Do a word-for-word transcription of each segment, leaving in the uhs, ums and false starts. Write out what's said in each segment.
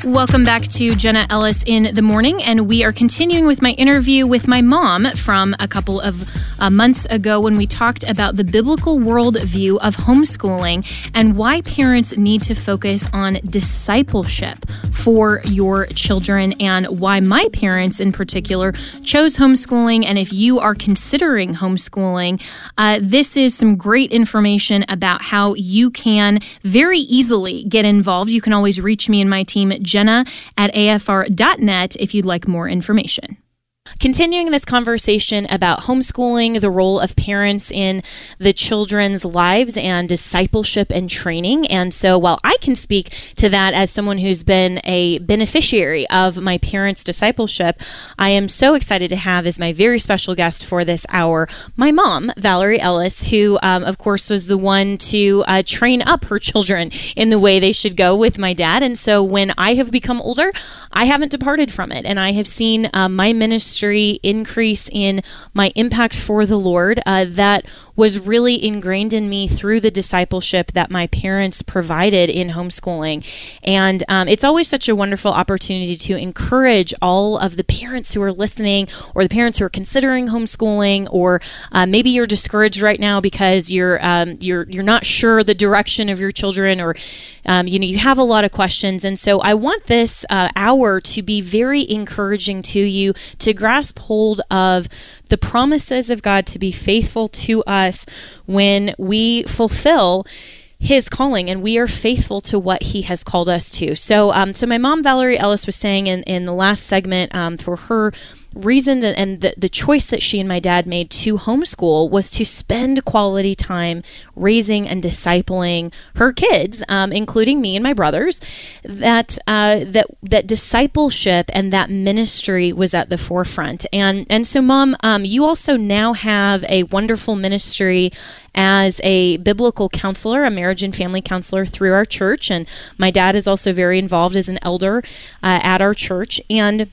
Welcome back to Jenna Ellis in the Morning, and we are continuing with my interview with my mom from a couple of uh, months ago when we talked about the biblical worldview of homeschooling and why parents need to focus on discipleship for your children, and why my parents in particular chose homeschooling. And if you are considering homeschooling, uh, this is some great information about how you can very easily get involved. You can always reach me and my team at Jenna at A F R dot net if you'd like more information. Continuing this conversation about homeschooling, the role of parents in the children's lives, and discipleship and training. And so while I can speak to that as someone who's been a beneficiary of my parents' discipleship, I am so excited to have as my very special guest for this hour, my mom, Valerie Ellis, who, um, of course, was the one to uh, train up her children in the way they should go with my dad. And so when I have become older, I haven't departed from it. And I have seen uh, my ministry increase in my impact for the Lord uh, that was really ingrained in me through the discipleship that my parents provided in homeschooling. And um, it's always such a wonderful opportunity to encourage all of the parents who are listening, or the parents who are considering homeschooling, or uh, maybe you're discouraged right now because you're um, you're you're not sure the direction of your children, or um, you know you have a lot of questions. And so I want this uh, hour to be very encouraging to you to grasp hold of the promises of God to be faithful to us when we fulfill His calling and we are faithful to what He has called us to. So, um, so my mom, Valerie Ellis, was saying in, in the last segment, um, for her reason and the, the choice that she and my dad made to homeschool was to spend quality time raising and discipling her kids, um, including me and my brothers. That uh, that that discipleship and that ministry was at the forefront. And and so, Mom, um, you also now have a wonderful ministry as a biblical counselor, a marriage and family counselor through our church. And my dad is also very involved as an elder uh, at our church. And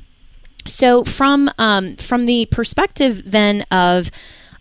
so from um, from the perspective then of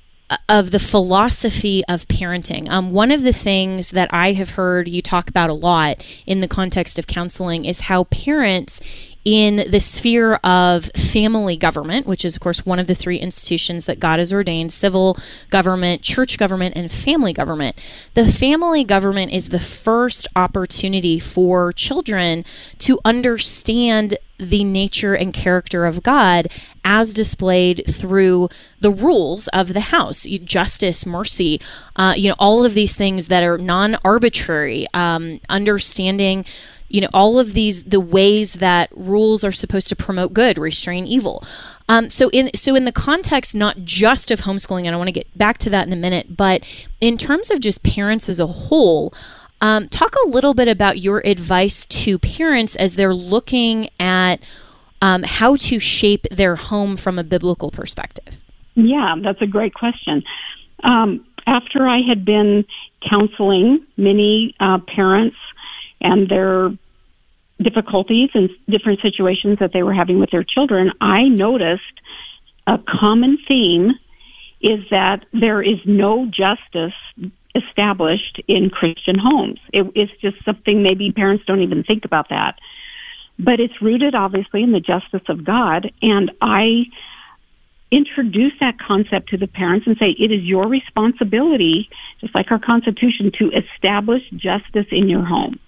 of the philosophy of parenting, um, one of the things that I have heard you talk about a lot in the context of counseling is how parents in the sphere of family government, which is, of course, one of the three institutions that God has ordained: civil government, church government, and family government. The family government is the first opportunity for children to understand the nature and character of God as displayed through the rules of the house: justice, mercy, uh, you know, all of these things that are non-arbitrary, um, understanding, you know, all of these, the ways that rules are supposed to promote good, restrain evil. Um, so in so in the context not just of homeschooling, and I want to get back to that in a minute, but in terms of just parents as a whole, um, talk a little bit about your advice to parents as they're looking at um, how to shape their home from a biblical perspective. Yeah, that's a great question. Um, after I had been counseling many uh, parents and their difficulties and different situations that they were having with their children, I noticed a common theme is that there is no justice established in Christian homes. It, it's just something maybe parents don't even think about that. But it's rooted, obviously, in the justice of God. And I introduce that concept to the parents and say, it is your responsibility, just like our Constitution, to establish justice in your home.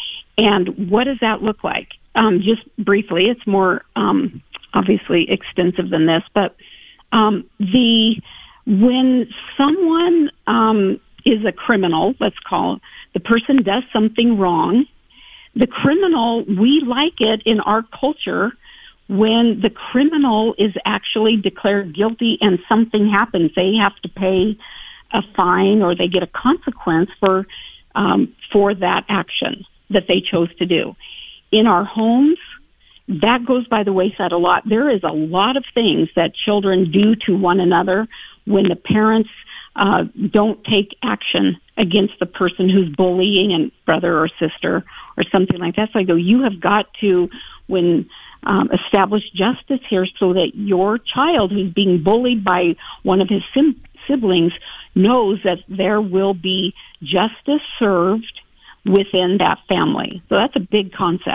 And what does that look like? Um, just briefly, it's more um, obviously extensive than this, but um, the when someone um, is a criminal, let's call it, the person does something wrong, the criminal, we like it in our culture when the criminal is actually declared guilty and something happens. They have to pay a fine or they get a consequence for um, for that action that they chose to do. In our homes, that goes by the wayside a lot. There is a lot of things that children do to one another when the parents uh, don't take action against the person who's bullying a brother or sister or something like that. So I go, you have got to, when um, establish justice here so that your child who's being bullied by one of his sim- siblings knows that there will be justice served within that family. So that's a big concept.